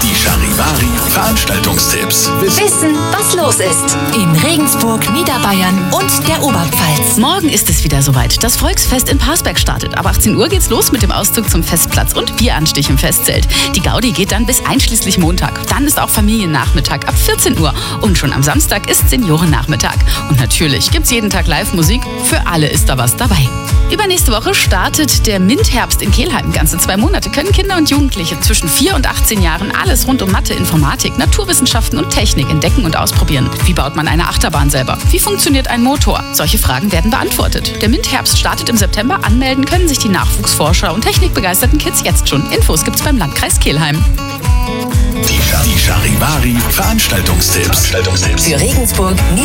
Die Charivari Veranstaltungstipps. Wissen, was los ist. In Regensburg, Niederbayern und der Oberpfalz. Morgen ist es wieder soweit. Das Volksfest in Parsberg startet. Ab 18 Uhr geht's los mit dem Auszug zum Festplatz und Bieranstich im Festzelt. Die Gaudi geht dann bis einschließlich Montag. Dann ist auch Familiennachmittag ab 14 Uhr. Und schon am Samstag ist Seniorennachmittag. Und natürlich gibt's jeden Tag Live-Musik. Für alle ist da was dabei. Übernächste Woche startet der MINT-Herbst in Kelheim. Ganze 2 Monate können Kinder und Jugendliche zwischen 4 und 18 Jahren alles rund um Mathe, Informatik, Naturwissenschaften und Technik entdecken und ausprobieren. Wie baut man eine Achterbahn selber? Wie funktioniert ein Motor? Solche Fragen werden beantwortet. Der MINT-Herbst startet im September. Anmelden können sich die Nachwuchsforscher und technikbegeisterten Kids jetzt schon. Infos gibt's beim Landkreis Kelheim. Die Charivari Veranstaltungstipps. Für Regensburg, Niederbayern